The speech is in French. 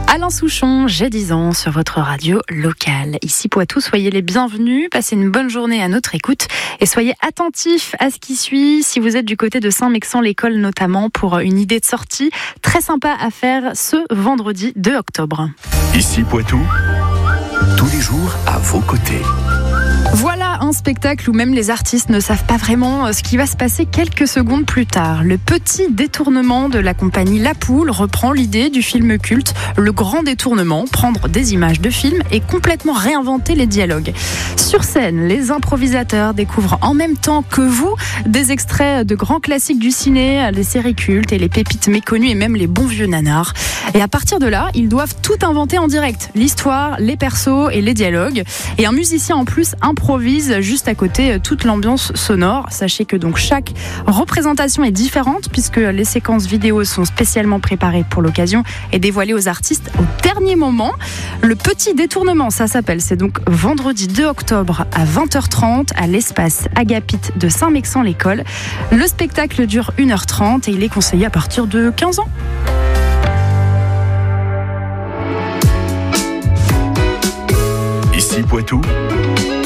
Alain Souchon, j'ai 10 ans sur votre radio locale. Ici Poitou, soyez les bienvenus, passez une bonne journée à notre écoute et soyez attentifs à ce qui suit si vous êtes du côté de Saint-Mexant-l'École notamment pour une idée de sortie très sympa à faire ce vendredi 2 octobre. Ici Poitou, tous les jours à vos côtés. Voilà un spectacle où même les artistes ne savent pas vraiment ce qui va se passer quelques secondes plus tard. Le petit détournement de la compagnie La Poule reprend l'idée du film culte Le Grand Détournement, prendre des images de films et complètement réinventer les dialogues. Sur scène, les improvisateurs découvrent en même temps que vous des extraits de grands classiques du ciné, les séries cultes et les pépites méconnues et même les bons vieux nanars. Et à partir de là, ils doivent tout inventer en direct. L'histoire, les persos et les dialogues. Et un musicien en plus improvise juste à côté toute l'ambiance sonore. Sachez que donc chaque représentation est différente puisque les séquences vidéo sont spécialement préparées pour l'occasion et dévoilées aux artistes au dernier moment. Le petit détournement, ça s'appelle. C'est donc vendredi 2 octobre à 20h30 à l'espace Agapite de Saint-Mexant-l'École. Le spectacle dure 1h30 et il est conseillé à partir de 15 ans. Ici Poitou,